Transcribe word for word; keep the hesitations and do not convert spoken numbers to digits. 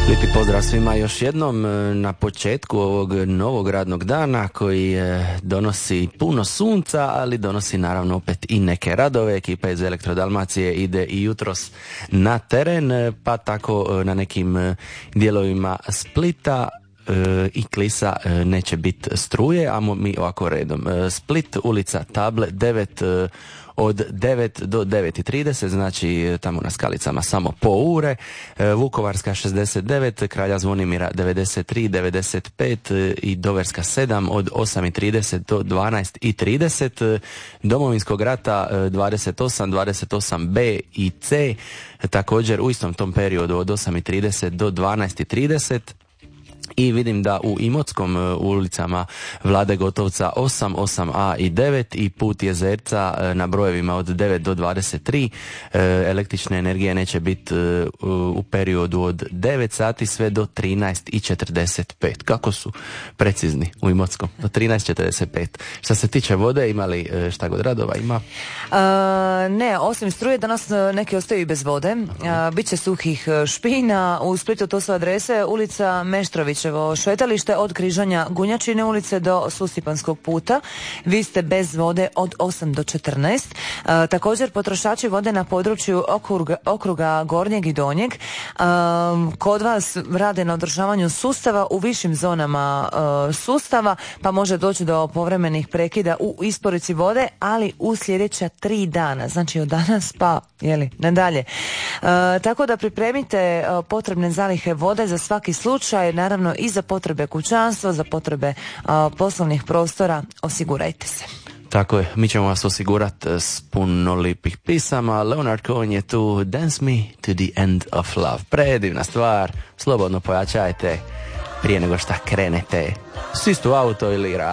Lijepi pozdrav svima još jednom na početku ovog novog radnog dana koji donosi puno sunca, ali donosi naravno opet i neke radove. Ekipa iz Elektro Dalmacije ide i jutros na teren, pa tako na nekim dijelovima Splita i Klisa neće biti struje, a mi ovako redom. Split, ulica Table devet, od devet do devet i trideset, znači tamo na Skalicama samo po ure. Vukovarska šezdeset devet, Kralja Zvonimira devedeset tri, devedeset pet i Doverska sedam od osam i trideset do dvanaest i trideset. Domovinskog rata dvadeset osam, dvadeset osam B i C, također u istom tom periodu od osam i trideset do dvanaest i trideset. I vidim da u Imotskom ulicama Vlade Gotovca osam, osam A i devet i Put Jezerca na brojevima od devet do dvadeset tri. Električne energije neće biti u periodu od devet sati sve do trinaest i četrdeset pet. Kako su precizni u Imotskom? Do trinaest i četrdeset pet. Što se tiče vode, ima li šta god radova? Ima? Uh, ne, osim struje danas neki ostaju i bez vode. Uh, Biće suhih špina. U Splitu to su adrese ulica Meštrović, šetalište od križanja Gunjačine ulice do Sustipanskog puta. Vi ste bez vode od osam do četrnaest. E, također potrošači vode na području okruga, okruga Gornjeg i Donjeg. E, kod vas rade na održavanju sustava u višim zonama e, sustava, pa može doći do povremenih prekida u isporuci vode, ali u sljedeća tri dana, znači od danas pa jeli, nadalje. E, tako da pripremite e, potrebne zalihe vode za svaki slučaj, naravno i za potrebe kućanstva, za potrebe a, poslovnih prostora, osigurajte se. Tako je, mi ćemo vas osigurati s puno lipih pisama. Leonard Cohen je tu, Dance Me to the End of Love. Predivna stvar, slobodno pojačajte prije nego šta krenete. Sistu auto ili